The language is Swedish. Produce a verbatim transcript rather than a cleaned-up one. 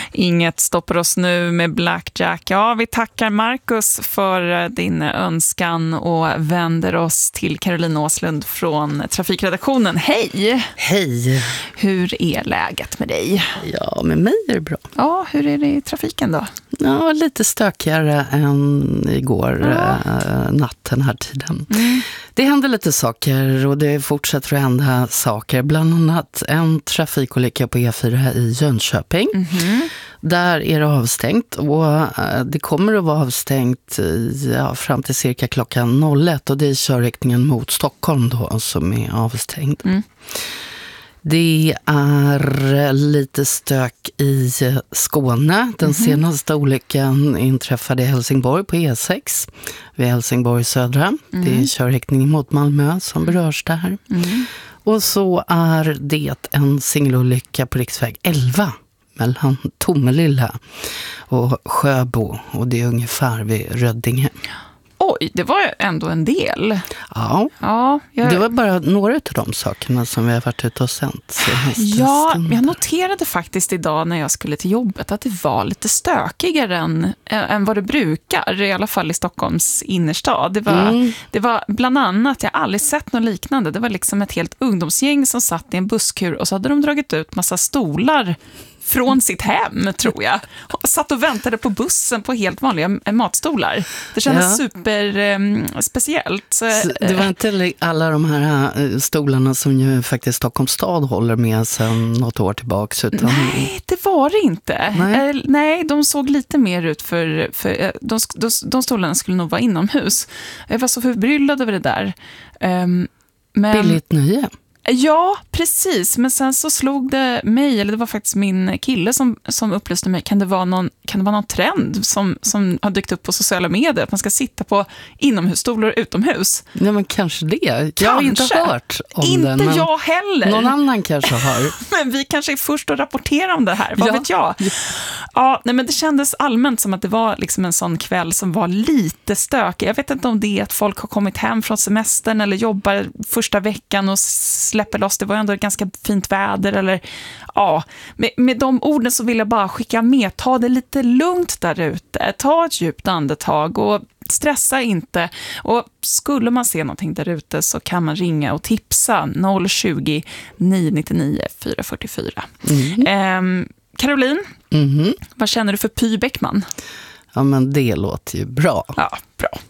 Inget stoppar oss nu med Blackjack. Ja, vi tackar Marcus för din önskan och vänder oss till Caroline Åslund från Trafikredaktionen. Hej! Hej! Hur är läget med dig? Ja, med mig är det bra. Ja, hur är det i trafiken då? Ja, lite stökigare än igår ja. äh, natten här tiden. Mm. Det händer lite saker och det fortsätter att hända saker. Bland annat en trafikolycka på E fyra i Jönköping. Mm-hmm. Där är det avstängt och äh, det kommer att vara avstängt i, ja, fram till cirka klockan noll ett och det är körriktningen mot Stockholm då som är avstängd. Mm. Det är lite stök i Skåne. Den mm-hmm. senaste olyckan inträffade i Helsingborg på E sex vid Helsingborg södra. Mm. Det är körriktning mot Malmö som berörs där. Mm. Och så är det en singelolycka på riksväg elva mellan Tomelilla och Sjöbo. Och det är ungefär vid Röddinge. Oj, det var ändå en del. Ja, ja jag... det var bara några av de sakerna som vi har varit ute och sänt. Ja, jag noterade faktiskt idag när jag skulle till jobbet att det var lite stökigare än, än vad det brukar, i alla fall i Stockholms innerstad. Det var, mm. det var bland annat, jag har aldrig sett något liknande, det var liksom ett helt ungdomsgäng som satt i en busskur och så hade de dragit ut massa stolar från sitt hem, tror jag. Och satt och väntade på bussen på helt vanliga matstolar. Det kändes ja. super um, speciellt. Så, det var inte alla de här uh, stolarna som ju faktiskt Stockholms stad håller med sedan något år tillbaka. Utan... Nej, det var det inte. Nej, uh, nej de såg lite mer ut för... för uh, de, de, de stolarna skulle nog vara inomhus. Jag var så förbryllad över det där. Um, men... Billigt nöje. Ja, precis. Men sen så slog det mig, eller det var faktiskt min kille som, som upplyste mig, kan det vara någon, kan det vara någon trend som, som har dykt upp på sociala medier, att man ska sitta på inomhusstolar utomhus? Ja, men kanske det. Kanske. Jag har inte hört om inte det. Inte jag heller. Någon annan kanske har. Men vi kanske är först att rapportera om det här, vad ja. vet jag? Ja, ja nej, men det kändes allmänt som att det var liksom en sån kväll som var lite stökig. Jag vet inte om det är att folk har kommit hem från semestern eller jobbar första veckan och släpper loss. Det var ändå ett ganska fint väder. Eller, ja, med, med de orden så vill jag bara skicka med. Ta det lite lugnt där ute. Ta ett djupt andetag och stressa inte. Och skulle man se någonting där ute så kan man ringa och tipsa noll tjugo, nio nio nio, fyra fyra fyra. Mm. Eh, Caroline, mm. vad känner du för Py Bäckman? Ja, men det låter ju bra. Ja, bra.